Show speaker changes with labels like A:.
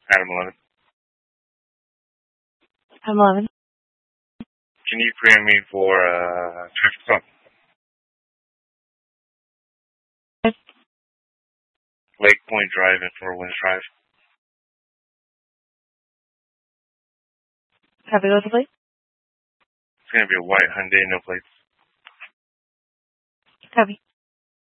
A: Adam 11.
B: I'm 11.
A: Can you pre me for traffic stop? Lake Point Drive and Four Winds Drive.
B: Copy, what's the plate?
A: It's going to be a white Hyundai, no plates.
B: Copy.